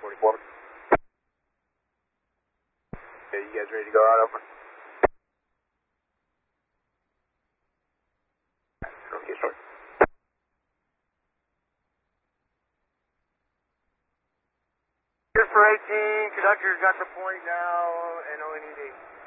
44. Okay, you guys ready to go out over? Okay, short. Here for 18, conductor's got the point now, and only need 8.